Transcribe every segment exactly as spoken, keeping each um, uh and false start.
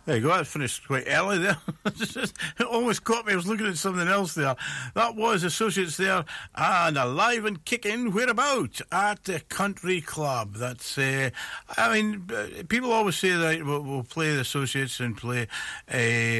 There you go, that finished quite early there. It almost caught me, I was looking at something else there. That was Associates there, and Alive and Kicking, whereabout? At the Country Club. That's, uh, I mean, people always say that we'll, we'll play the Associates and play, uh,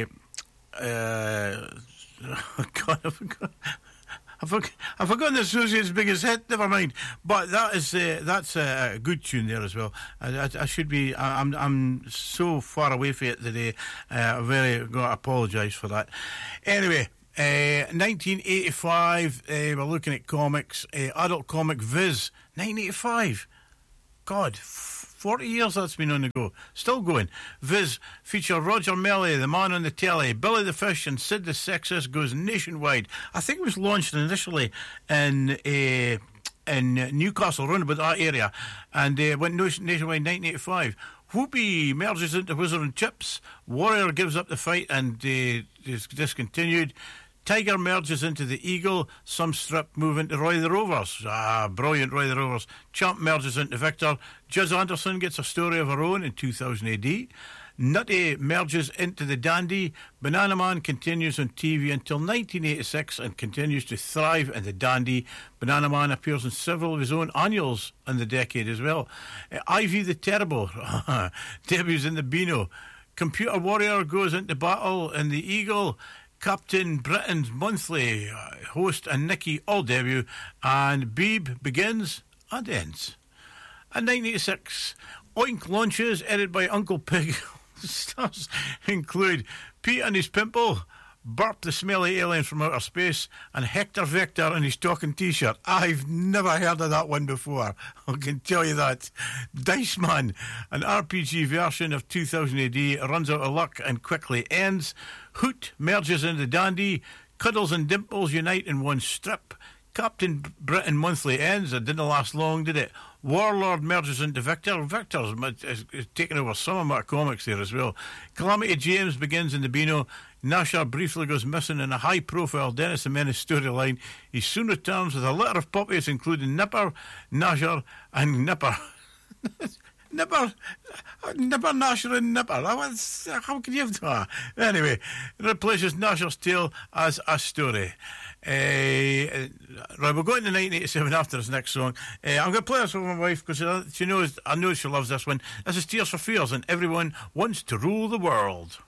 uh, oh God, I forgot. I've, I've forgotten the Associates' biggest hit. Never mind. But that is uh, that's a good tune there as well. I, I, I should be. I, I'm I'm so far away from it today. Uh, I'm very going to apologise for that. Anyway, uh, nineteen eighty-five. Uh, we're looking at comics. Uh, adult comic Viz. nineteen eighty-five. God. forty years that's been on the go. Still going. Viz feature Roger Melly, the man on the telly, Billy the Fish and Sid the Sexist, goes nationwide. I think it was launched initially in uh, in Newcastle, around about that area, and uh, went nationwide in nineteen eighty-five. Whoopi merges into Wizard and Chips. Warrior gives up the fight and uh, is discontinued. Tiger merges into the Eagle. Some strip move into Roy the Rovers. Ah, brilliant Roy the Rovers. Champ merges into Victor. Juz Anderson gets a story of her own in two thousand A D. Nutty merges into the Dandy. Banana Man continues on T V until nineteen eighty-six and continues to thrive in the Dandy. Banana Man appears in several of his own annuals in the decade as well. Uh, Ivy the Terrible debuts in the Beano. Computer Warrior goes into battle in the Eagle. Captain Britain's Monthly host and Nikki all debut, and Beeb begins and ends. In nineteen eighty-six, Oink launches, edited by Uncle Pig. Stars include Pete and his pimple, Burt the smelly alien from outer space, and Hector Vector in his talking t-shirt. I've never heard of that one before, I can tell you that. Dice Man, an R P G version of two thousand A D, runs out of luck and quickly ends. Hoot merges into Dandy. Cuddles and Dimples unite in one strip. Captain Britain Monthly ends. It didn't last long, did it? Warlord merges into Victor. Victor's is, is taking over some of my comics there as well. Calamity James begins in the Beano. Nasher briefly goes missing in a high-profile Dennis the Menace storyline. He soon returns with a litter of puppies, including Nipper, Nasher, and Nipper. Nipper, Nipper, Nasher and Nipper. How can you have that? Anyway, it replaces Nasher's tale as a story. Uh, right, we'll go into nineteen eighty-seven after this next song. Uh, I'm going to play this with my wife because she knows, I know she loves this one. This is Tears for Fears, and Everyone Wants to Rule the World.